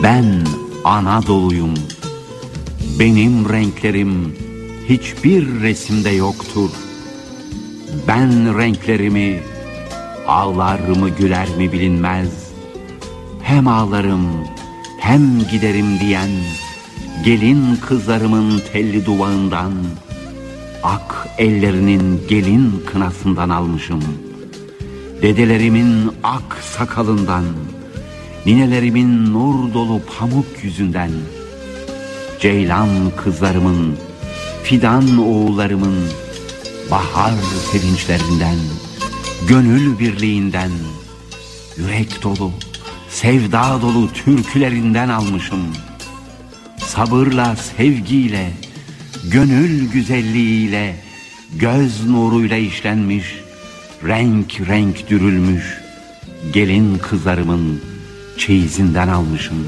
Ben Anadolu'yum. Benim renklerim hiçbir resimde yoktur. Ben renklerimi, ağlar mı güler mi bilinmez. Hem ağlarım hem giderim diyen gelin kızlarımın telli duvağından, ak ellerinin gelin kınasından almışım. Dedelerimin ak sakalından, ninelerimin nur dolu pamuk yüzünden, ceylan kızlarımın, fidan oğullarımın bahar sevinçlerinden, gönül birliğinden, yürek dolu, sevda dolu türkülerinden almışım. Sabırla, sevgiyle, gönül güzelliğiyle, göz nuruyla işlenmiş, renk renk dürülmüş gelin kızlarımın çeyizinden almışım.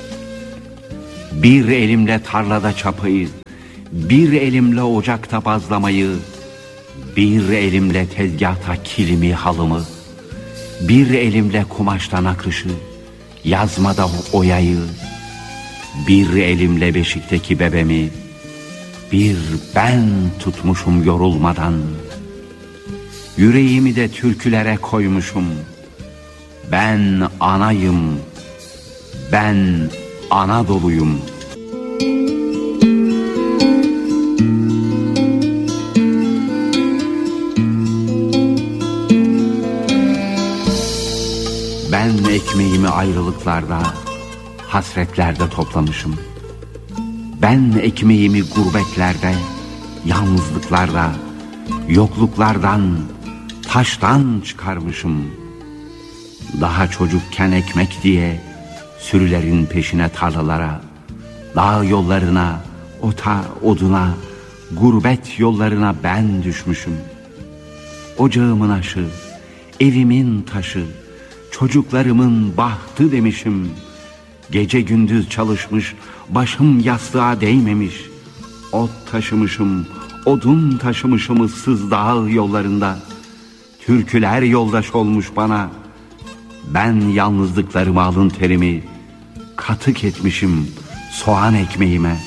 Bir elimle tarlada çapayı, bir elimle ocakta bazlamayı, bir elimle tezgahta kilimi halımı, bir elimle kumaştan akışı, yazmada oyayı, bir elimle beşikteki bebemi, bir ben tutmuşum yorulmadan. Yüreğimi de türkülere koymuşum. Ben anayım, ben Anadolu'yum. Ben ekmeğimi ayrılıklarda, hasretlerde toplamışım. Ben ekmeğimi gurbetlerde, yalnızlıklarda, yokluklardan, taştan çıkarmışım. Daha çocukken ekmek diye sürülerin peşine tarlalara, dağ yollarına, ota, oduna, gurbet yollarına ben düşmüşüm. Ocağımın aşı, evimin taşı, çocuklarımın bahtı demişim. Gece gündüz çalışmış, başım yastığa değmemiş. Ot taşımışım, odun taşımışım ıssız dağ yollarında. Türküler yoldaş olmuş bana. Ben yalnızlıklarıma alın terimi katık etmişim soğan ekmeğime.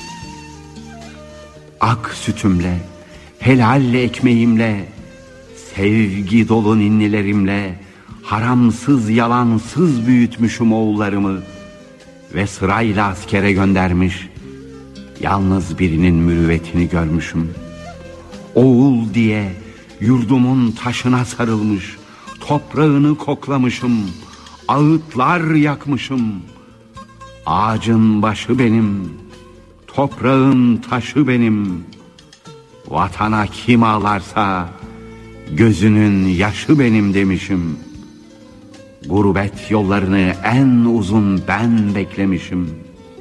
Ak sütümle, helal ekmeğimle, sevgi dolu ninnilerimle, haramsız yalansız büyütmüşüm oğullarımı ve sırayla askere göndermiş, yalnız birinin mürüvvetini görmüşüm. Oğul diye yurdumun taşına sarılmış, toprağını koklamışım, ağıtlar yakmışım. Ağacın başı benim, toprağın taşı benim. Vatana kim ağlarsa gözünün yaşı benim demişim. Gurbet yollarını en uzun ben beklemişim.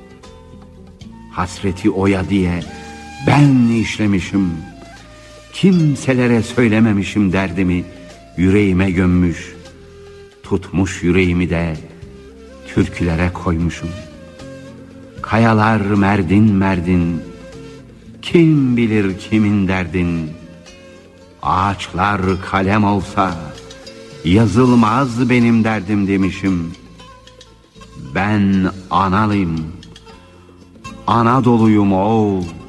Hasreti oya diye ben işlemişim. Kimselere söylememişim derdimi, yüreğime gömmüş. Tutmuş yüreğimi de türkülere koymuşum. Kayalar merdin merdin, kim bilir kimin derdin. Ağaçlar kalem olsa yazılmaz benim derdim demişim. Ben analıyım, Anadolu'yum oğul.